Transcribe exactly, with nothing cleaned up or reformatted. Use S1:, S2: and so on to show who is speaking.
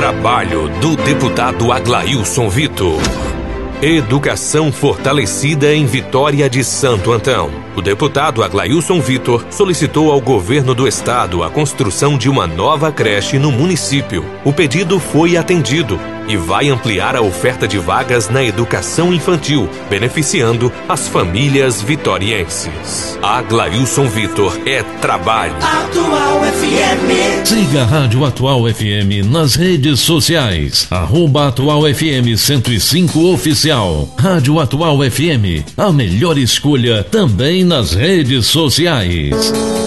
S1: trabalho do deputado Aglailson Vitor. Educação fortalecida em Vitória de Santo Antão. O deputado Aglailson Vitor solicitou ao governo do estado a construção de uma nova creche no município. O pedido foi atendido e vai ampliar a oferta de vagas na educação infantil, beneficiando as famílias vitorienses. Aglailson Vitor é trabalho.
S2: Atual F M.
S3: Siga a Rádio Atual F M nas redes sociais. Arroba Atual F M cento e cinco Oficial. Rádio Atual F M, a melhor escolha também nas redes sociais.